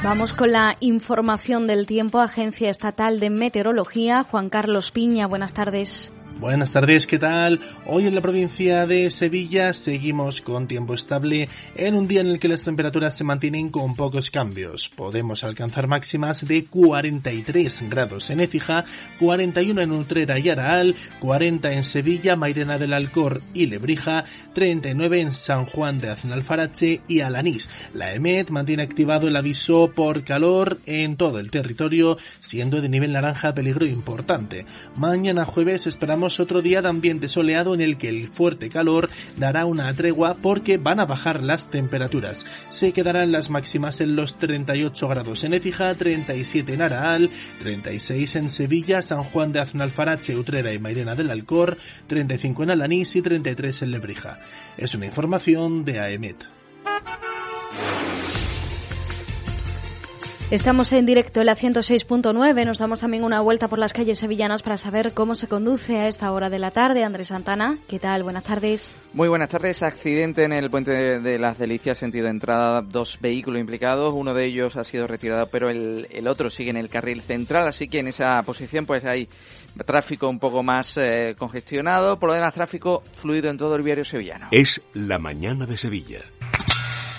Vamos con la información del tiempo. Agencia Estatal de Meteorología. Juan Carlos Piña, buenas tardes. Buenas tardes, ¿qué tal? Hoy en la provincia de Sevilla seguimos con tiempo estable en un día en el que las temperaturas se mantienen con pocos cambios. Podemos alcanzar máximas de 43 grados en Écija, 41 en Utrera y Araal, 40 en Sevilla, Mairena del Alcor y Lebrija, 39 en San Juan de Aznalfarache y Alanís. La EMET mantiene activado el aviso por calor en todo el territorio, siendo de nivel naranja peligro importante. Mañana jueves esperamos otro día de ambiente soleado en el que el fuerte calor dará una tregua porque van a bajar las temperaturas. Se quedarán las máximas en los 38 grados en Écija, 37 en Araal, 36 en Sevilla, San Juan de Aznalfarache, Utrera y Mairena del Alcor, 35 en Alanís y 33 en Lebrija. Es una información de AEMET. Estamos en directo en la 106.9, nos damos también una vuelta por las calles sevillanas para saber cómo se conduce a esta hora de la tarde. Andrés Santana, ¿qué tal? Buenas tardes. Muy buenas tardes. Accidente en el puente de Las Delicias, sentido entrada, 2 vehículos implicados, uno de ellos ha sido retirado, pero el otro sigue en el carril central, así que en esa posición pues hay tráfico un poco más congestionado, por lo demás tráfico fluido en todo el viario sevillano. Es la mañana de Sevilla.